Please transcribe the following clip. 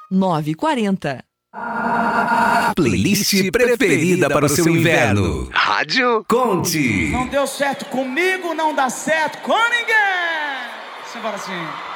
9h40. Playlist preferida para o seu inverno. Rádio Conte. Não deu certo comigo, não dá certo com ninguém. Simbora assim.